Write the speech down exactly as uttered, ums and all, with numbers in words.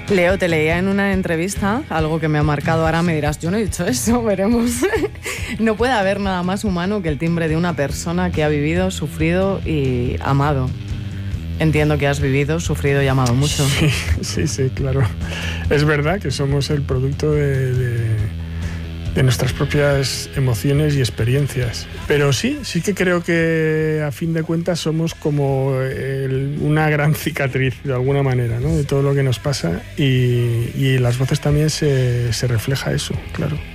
Leo, te leía en una entrevista algo que me ha marcado, ahora me dirás, yo no he dicho eso, veremos. No puede haber nada más humano que el timbre de una persona que ha vivido, sufrido y amado. Entiendo que has vivido, sufrido y amado mucho. Sí, sí, sí, claro. Es verdad que somos el producto de, de, de nuestras propias emociones y experiencias. Pero sí, sí que creo que a fin de cuentas somos como el, una gran cicatriz, de alguna manera, ¿no? De todo lo que nos pasa, y, y en las voces también se, se refleja eso, claro.